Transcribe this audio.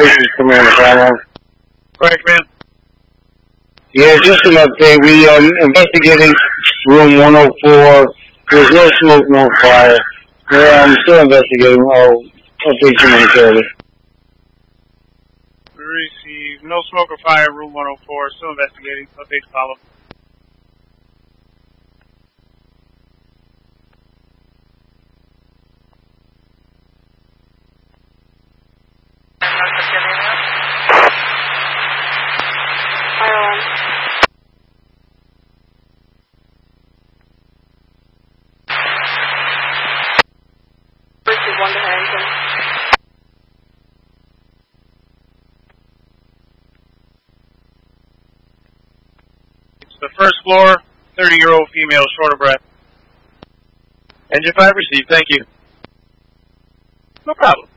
is Commander Farmer. Correct, man. Yeah, just an update. We investigating room 104. There's no smoke, no fire. Yeah, I'm still investigating. I'll update you momentarily. We received no smoke or fire, room 104. Still investigating. Updates follow. The first floor, 30-year-old female, short of breath. Engine 5 received, thank you. No problem.